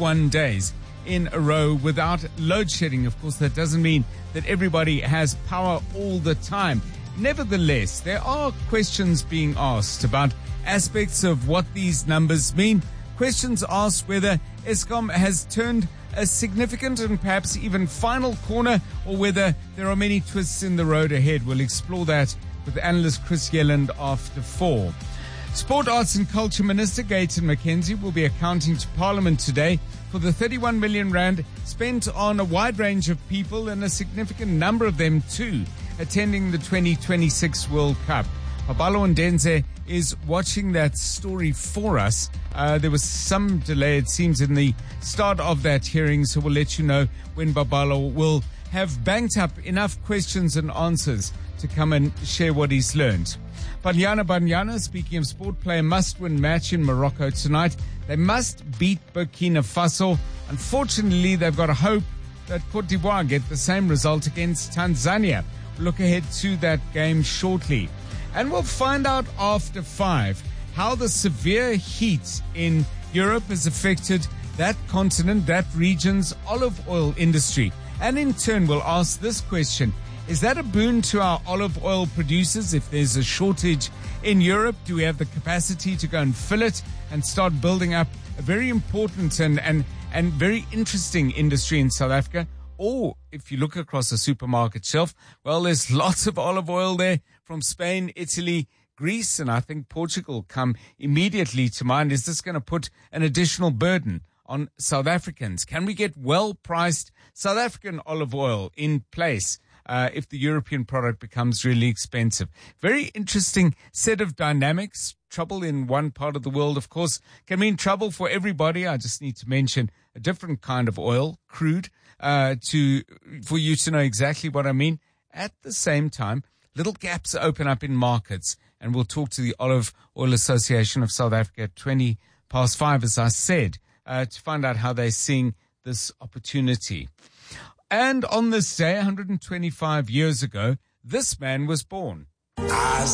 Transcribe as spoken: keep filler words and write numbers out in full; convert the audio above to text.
thirty-one days in a row without load shedding. Of course, that doesn't mean that everybody has power all the time. Nevertheless, there are questions being asked about aspects of what these numbers mean. Questions asked whether Eskom has turned a significant and perhaps even final corner, or whether there are many twists in the road ahead. We'll explore that with analyst Chris Yelland after four. Sport, Arts and Culture Minister Gayton McKenzie will be accounting to Parliament today for the thirty-one million rand spent on a wide range of people, and a significant number of them too attending the twenty twenty-six World Cup. Babalo Ndenze is watching that story for us. Uh, there was some delay, it seems, in the start of that hearing, so we'll let you know when Babalo will have banked up enough questions and answers to come and share what he's learned. Banyana Banyana, speaking of sport, play a must-win match in Morocco tonight. They must beat Burkina Faso. Unfortunately, they've got to hope that Cote d'Ivoire get the same result against Tanzania. We'll look ahead to that game shortly. And we'll find out after five how the severe heat in Europe has affected that continent, that region's olive oil industry. And in turn, we'll ask this question: is that a boon to our olive oil producers if there's a shortage in Europe? Do we have the capacity to go and fill it and start building up a very important and, and, and very interesting industry in South Africa? Or if you look across a supermarket shelf, well, there's lots of olive oil there from Spain, Italy, Greece, and I think Portugal come immediately to mind. Is this going to put an additional burden on South Africans? Can we get well-priced South African olive oil in place uh, if the European product becomes really expensive? Very interesting set of dynamics. Trouble in one part of the world, of course, can mean trouble for everybody. I just need to mention a different kind of oil, crude, uh, to for you to know exactly what I mean. At the same time, little gaps open up in markets, and we'll talk to the Olive Oil Association of South Africa at twenty past five, as I said, uh, to find out how they're seeing this opportunity. And on this day, one hundred twenty-five years ago, this man was born.